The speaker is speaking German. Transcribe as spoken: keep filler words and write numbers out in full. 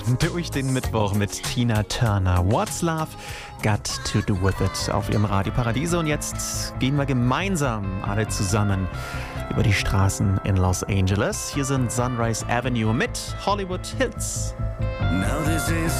durch den Mittwoch mit Tina Turner. What's Love Got to Do With It auf ihrem Radio Paradiso. Und jetzt gehen wir gemeinsam alle zusammen über die Straßen in Los Angeles. Hier sind Sunrise Avenue mit Hollywood Hills. Now this is